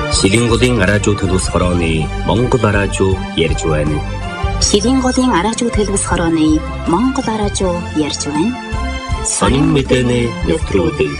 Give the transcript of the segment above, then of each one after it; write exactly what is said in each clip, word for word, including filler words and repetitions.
Шилийн голын араажуу төлөвс хорооны Монгол араажуу ярьж байна. Шилийн голын араажуу төлөвс хорооны Монгол араажуу ярьж байна. Сонин мэдээний нэвтрүүлэг.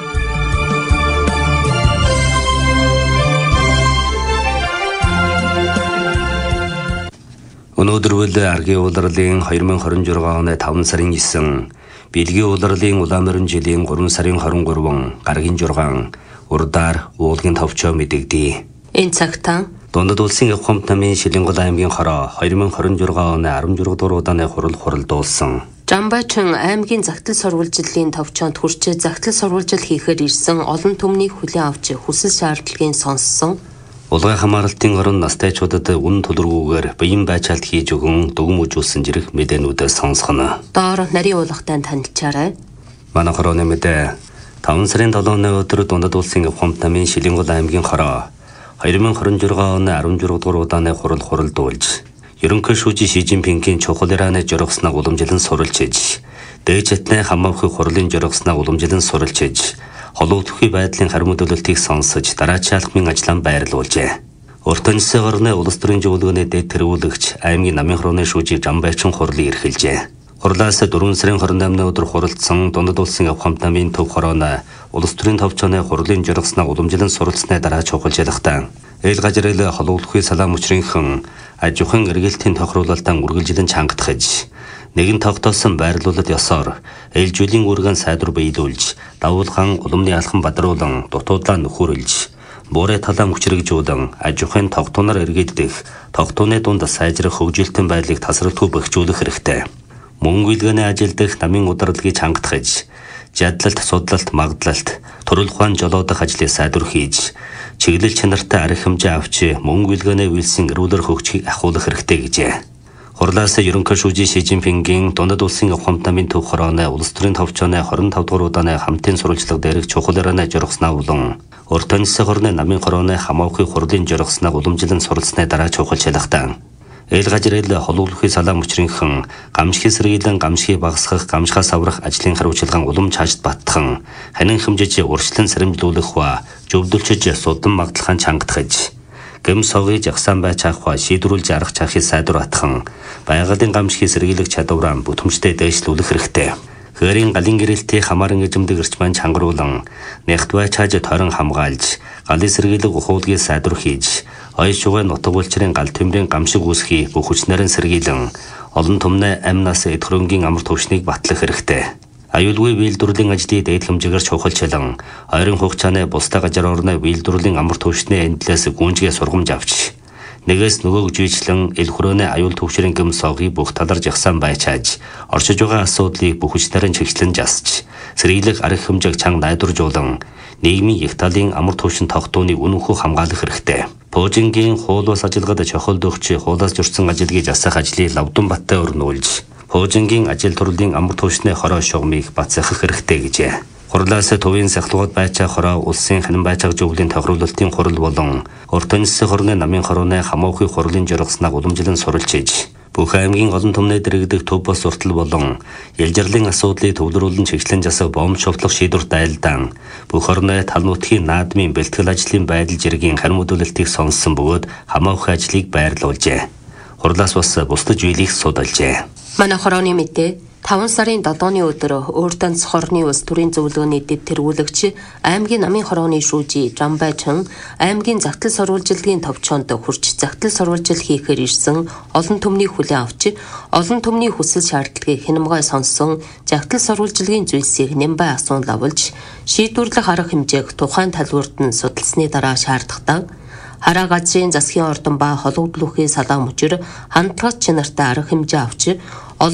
Өнөөдөр үл аргийн улирлын хоёр мың хорин журга оны таван сарын есөн, Бэлгийн улирлын Улаанморин жилийн гурван сарын хорин гурван гаргийн жургаан урдаар уулгийн товчоо мэдэгдэе. Энэ цагтаа Дундад улсын Явхамт намын Шилэнгол аймгийн хороо хоёр мың хорин журга оны арван журга дугаар удааны хурал хуралдуулсан. Жамбайчин аймгийн загтал сурвалжлалын товчоонд хүрч загтал сурвалжил хийхээр ирсэн олон түмнийг хүлээн авч хүсэл шаардлагын сонссон. Улгай хамааралтын орон настайчуудад үнэн төлөвлөгөөгөөр биеийн байцаалт хийж өгөн дүгм үжүүлсэн зэрэг мэдээнүүдээс сонсгоно. Доор нарийн уулгатай танилцаарай. Манай хорооны мэдээ таван сарын долооны өдөр Дундад улсын Явхамт намын Шилэнгол аймгийн хороо хоёр мың хорин журга оны арван журга дугаар удааны хурал хуралдуулж, ерөнхий шүүжи Ши Жинпингийн чухал Ираны жургаснаа уламжлан суралцж, дээд чатны хамаахын хурлын жургаснаа уламжлан суралцж, холбогдохын байдлын харим төлөвлөлтийг сонсож, дараачаалхмын ажлаа байрлуулжээ. Урт онцгой орны улс төрийн зөвлөгөөний дэд тэргүүлэгч аймгийн намын хорооны шүүжи Жамбайчин хурлыг эрхэлжээ. Хурлаас дөрвөн сарын хорин наймны өдөр хуралдсан Дундад улсын Явхамт намын төв хорооны улс төрийн товчооны хурлын жургаснаа уламжлан суралцсны дараа чухалжлахтаа эл гажрал холбогдохын салаам учрынхан ажихын эргэлтийн тохируулалтан үргэлжлэн чангатгаж, нэгэн тогтоосон байрлуулалт ёсоор ээлжүүлийн үргэн сайдвар биелүүлж, давуулгаан улмны алхан бадруулан дутуудлаа нөхөрлж, буурай талаам хүчрэгжүүлэн ажихын тогтооноор эргэлдэх, тогтооны дунд сайжрах хөгжилтөн байдлыг тасралтгүй бэхжүүлэх хэрэгтэй. Мөн үйлгээний ажилдах намын удирдлагыг чангатгаж, жадлалт, судлалт, магдлалт, төрөл ухаан жолоодох ажлыг сайдвар хийж, чиглэл чанартай арга хэмжээ авч мөн үйлгээний үйлсийн эрүүлэр хөгжихийг ахиулах хэрэгтэй гэжээ. Хурлаас ерөнхий шүүжи Ши Жинпингийн Дундад улсын Явхамт намын төв хорооны улс төрийн товчооны хорин тав дугаар удааны хамтын сурвалжлага дээрх чухал Ираны жургаснаа болон урт онцгой орны намын хорооны хамаахын хурлын жургаснаа уламжлан суралцсны дараа чухалжлахтаа эл гажрал холбогдохын салаам учрынхан гамшигын сэргийлэн гамшигыг багасгах, гамшихаас аврах ажлын хариуцлаган улам чаашд баттхан, ханин хэмжээж урьдчилан сэрэмжлүүлэх ба зөвдөлчөж судан магдлахын чангатгаж, гэм согыг жагсаан байж авах ба шийдвэрлэж арга чахыг сайдвар атхан, байгалийн гамшигыг сэргийлэх чадвараа бүтэмжтэй дэвшлүүлэх хэрэгтэй. Хээрийн галын гэрэлтийг хамааран эзэмдэг эрчмэн чангаруулан, нягт байчааж тойрон хамгаалж, галын сэргийлэг ухуулгийг сайдвар хийж, оёс шугай нутаг булчрын гал тэмрийн гамшиг үүсхий бүх хүчнэрэн сэргийлэн, олон түмнээ амнаас эдхөрөнгийн амар төвшнийг батлах хэрэгтэй. Аюулгүй биелдвэрлэлийн ажлыг дээд хэмжээгээр чухалчлан, ойрын хугацааны бусдаа газар орны биелдвэрлэлийн амар төвшний эндлээс гүнжгээ сургамж авч, нэгээс нөгөөг жийчлэн эл хүрээний аюул төвшрийн гэм согыг бүх талар жагсаан байчааж, оршиж байгаа асуудлыг бүх хүчнэрэн чиглэн жасж, сэргийлэх арга хэмжээг чанга найдваржуулан, нийгмийн их талын амар төвшин тогтооныг үнэнхүү хамгаалах хэрэгтэй. Пуужингийн хуулбас ажилгад чохолд өгч хуулаас журсан ажилгийг засах ажлыг Лавдан баттай өрнүүлж, Пуужингийн ажил төрлийн амар төвшний хороо шугамыг бацсах хэрэгтэй гэжээ. Хурлаас төвийн сахлууд байцаа хороо улсын ханин байцааг зөвлөлийн тохируулалтын хурал болон урт онцгой хорны намын хорооны хамаахын хурлын жургаснаа уламжлан суралцж, бүх аймгийн олон түмнээ дэрэгдэх төв бос уртал болон ялжирлын асуудлыг төвлөрүүлэн чиглэн засах бомб шовтлох шийдвэр дайлдан, бүх орны тал нутгийн наадмын бэлтгэл ажлын байдал жиргийн харин мэдүүлэлтийг сонссон бөгөөд хамаахын ажлыг байрлуулжээ. Хурлаас бас бусдаж үйлийг судалжээ. Манай хорооны мэдээ таван сарын долооны өдөр Өөрдөнц хорны улс төрийн зөвлөгөөний дэд тэргүүлэгч аймгийн намын хорооны шүүжи Жамбайчин аймгийн загтал сурвалжлагын товчоонд хүрч загтал сурвалжил хийхээр ирсэн олон түмнийг хүлээн авч, олон түмний хүсэл шаардлагыг хянамгай сонссон загтал сурвалжлагын зүйлсийг нэмбай асуун лавлж, шийдвэрлэх арга хэмжээг тухайн талбарт нь судалсны дараа шаардлагатай хараа газрын засгийн ордон ба холбогдлохын салаам учир хандлагч чанартай арга хэмжээ авч